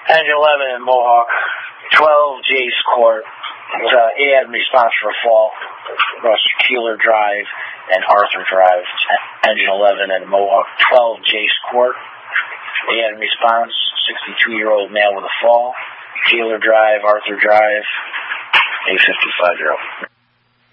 Engine 11 in Mohawk, 12 Jace Court. It had response for a fall across Keeler Drive and Arthur Drive. Engine 11 in Mohawk, 12 Jace Court. It had response, 62-year-old male with a fall. Keeler Drive, Arthur Drive, a 55-year-old.